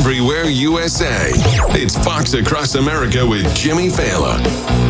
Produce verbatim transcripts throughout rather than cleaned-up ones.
everywhere U S A. It's Fox Across America with Jimmy Fallon.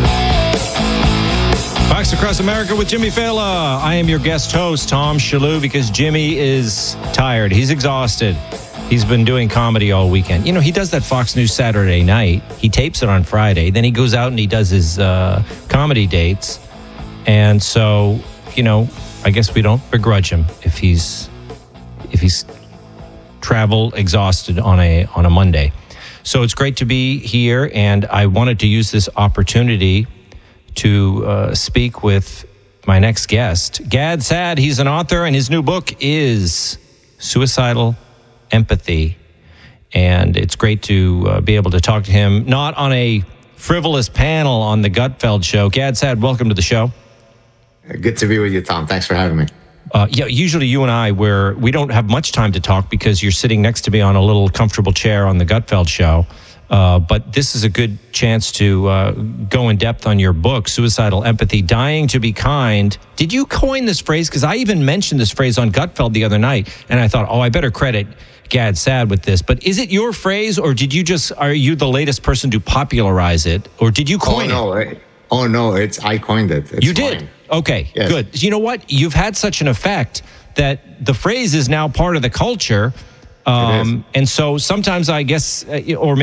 Fox Across America with Jimmy Fallon. I am your guest host, Tom Shalhoub, because Jimmy is tired. He's exhausted. He's been doing comedy all weekend. You know, he does that Fox News Saturday night. He tapes it on Friday. Then he goes out and he does his uh, comedy dates. And so, you know, I guess we don't begrudge him if he's if he's travel exhausted on a on a Monday. So it's great to be here, and I wanted to use this opportunity to uh, speak with my next guest, Gad Saad. He's an author, and his new book is Suicidal Empathy. And it's great to uh, be able to talk to him, not on a frivolous panel on the Gutfeld Show. Gad Saad, welcome to the show. Good to be with you, Tom. Thanks for having me. Uh, yeah, usually you and I, we're, we don't have much time to talk because you're sitting next to me on a little comfortable chair on the Gutfeld Show. Uh, but this is a good chance to uh, go in depth on your book, Suicidal Empathy, Dying to Be Kind. Did you coin this phrase? Because I even mentioned this phrase on Gutfeld the other night, and I thought, oh, I better credit Gad Saad with this. But is it your phrase, or did you just, are you the latest person to popularize it, or did you coin oh, no. it? it? Oh, no, it's I coined it. It's you did? fine. Okay, yes. Good. You know what? You've had such an effect that the phrase is now part of the culture. Um, and so sometimes I guess, uh, or